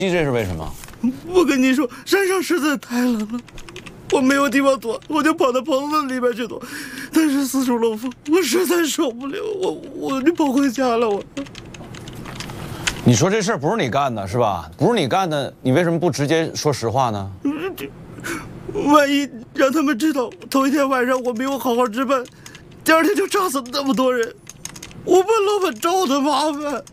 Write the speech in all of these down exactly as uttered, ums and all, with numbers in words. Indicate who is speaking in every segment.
Speaker 1: 这是为什么？
Speaker 2: 我跟你说，山上实在太冷了，我没有地方躲，我就跑到棚子里边去躲。但是四处漏风，我实在受不了，我我就跑回家了。我，
Speaker 1: 你说这事儿不是你干的，是吧？不是你干的，你为什么不直接说实话呢？
Speaker 2: 万一让他们知道头一天晚上我没有好好值班，第二天就炸死那么多人，我怕老板找我的麻烦。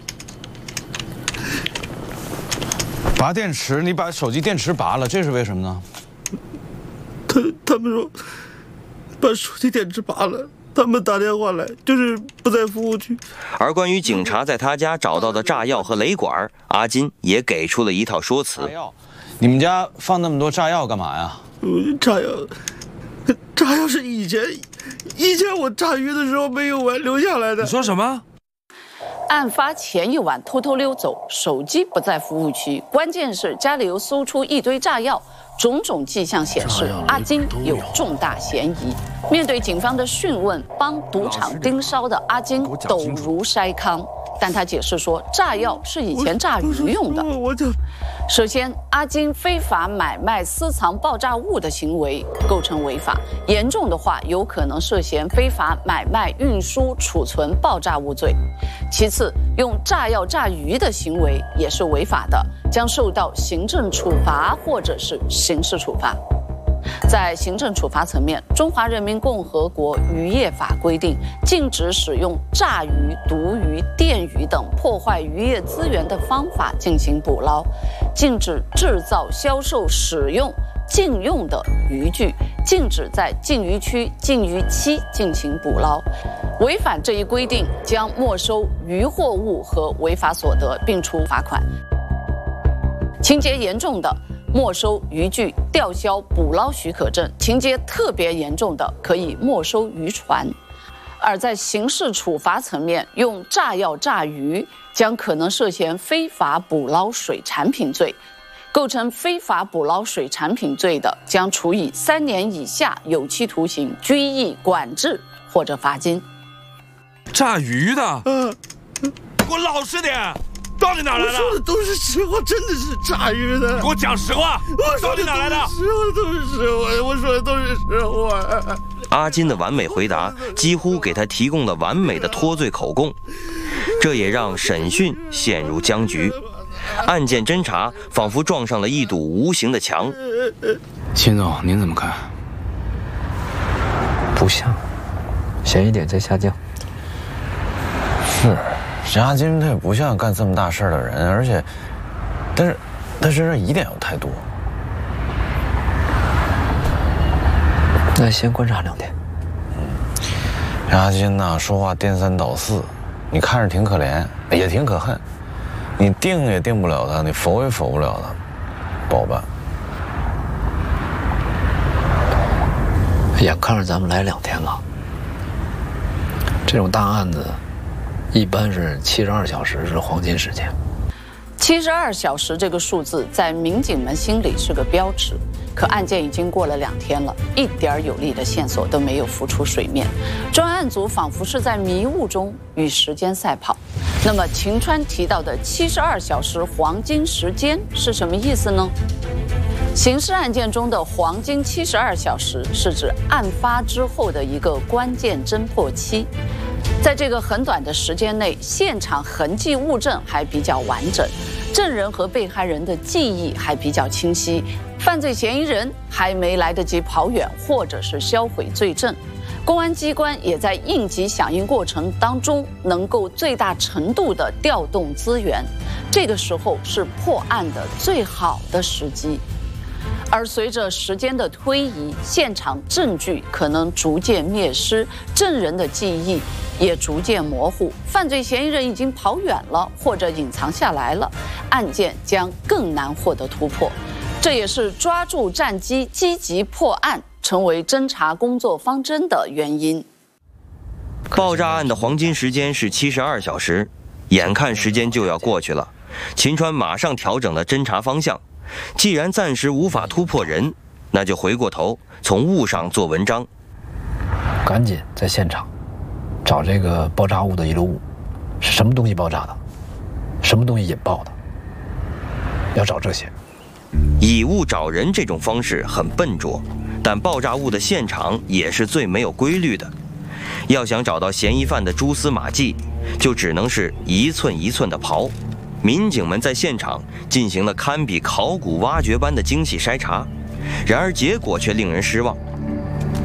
Speaker 1: 拔电池，你把手机电池拔了，这是为什么呢？
Speaker 2: 他他们说把手机电池拔了，他们打电话来就是不在服务区。
Speaker 3: 而关于警察在他家找到的炸药和雷管，阿金也给出了一套说辞。
Speaker 1: 炸药，你们家放那么多炸药干嘛呀？
Speaker 2: 嗯，炸药，炸药是以前以前我炸鱼的时候没有完留下来的。
Speaker 4: 你说什么？
Speaker 5: 案发前一晚偷偷溜走，手机不在服务区，关键是家里又搜出一堆炸药，种种迹象显示阿金有重大嫌疑。面对警方的讯问，帮赌场盯梢的阿金抖如筛糠，但他解释说炸药是以前炸鱼用的。
Speaker 2: 我就
Speaker 5: 首先，阿金非法买卖私藏爆炸物的行为构成违法，严重的话有可能涉嫌非法买卖、运输、储存爆炸物罪。其次，用炸药炸鱼的行为也是违法的，将受到行政处罚或者是刑事处罚。在行政处罚层面，《中华人民共和国渔业法》规定，禁止使用炸鱼、毒鱼、电鱼等破坏渔业资源的方法进行捕捞，禁止制造、销售、使用禁用的渔具，禁止在禁渔区、禁渔期进行捕捞。违反这一规定，将没收渔获物和违法所得，并处罚款。情节严重的，没收渔具、吊销捕捞许可证；情节特别严重的，可以没收渔船。而在刑事处罚层面，用炸药炸鱼将可能涉嫌非法捕捞水产品罪。构成非法捕捞水产品罪的，将处以三年以下有期徒刑、拘役、管制或者罚金。
Speaker 4: 炸鱼的，
Speaker 2: 嗯，
Speaker 4: 给我老实点，到底哪来的？
Speaker 2: 我说的都是实话，真的是炸鱼的。
Speaker 4: 给我讲实话，到底哪来的？
Speaker 2: 实话都是实话，我说的都是实话。
Speaker 3: 阿金的完美回答几乎给他提供了完美的脱罪口供，这也让审讯陷入僵局。案件侦查仿佛撞上了一堵无形的墙。
Speaker 1: 秦总，您怎么看？
Speaker 6: 不像，嫌疑点在下降。
Speaker 1: 是，这阿金他也不像干这么大事儿的人，而且，但是，但是这疑点又太多。
Speaker 6: 那先观察两天。
Speaker 1: 嗯，这阿金呐，说话颠三倒四，你看着挺可怜，也挺可恨。你定也定不了他，你否也否不了他，不好办。
Speaker 6: 眼看着咱们来两天了，这种大案子，一般是七十二小时是黄金时间。
Speaker 5: 七十二小时这个数字在民警们心里是个标尺，可案件已经过了两天了，一点有力的线索都没有浮出水面，专案组仿佛是在迷雾中与时间赛跑。那么秦川提到的七十二小时黄金时间是什么意思呢？刑事案件中的黄金七十二小时是指案发之后的一个关键侦破期。在这个很短的时间内，现场痕迹物证还比较完整，证人和被害人的记忆还比较清晰，犯罪嫌疑人还没来得及跑远或者是销毁罪证，公安机关也在应急响应过程当中能够最大程度地调动资源，这个时候是破案的最好的时机。而随着时间的推移，现场证据可能逐渐灭失，证人的记忆也逐渐模糊，犯罪嫌疑人已经跑远了或者隐藏下来了，案件将更难获得突破。这也是抓住战机、积极破案成为侦查工作方针的原因。
Speaker 3: 爆炸案的黄金时间是七十二小时，眼看时间就要过去了，秦川马上调整了侦查方向。既然暂时无法突破人，那就回过头从物上做文章。
Speaker 6: 赶紧在现场找这个爆炸物的遗留物，是什么东西爆炸的，什么东西引爆的。 要找这些。
Speaker 3: 以物找人这种方式很笨拙，但爆炸物的现场也是最没有规律的。要想找到嫌疑犯的蛛丝马迹，就只能是一寸一寸的刨。民警们在现场进行了堪比考古挖掘般的精细筛查，然而结果却令人失望。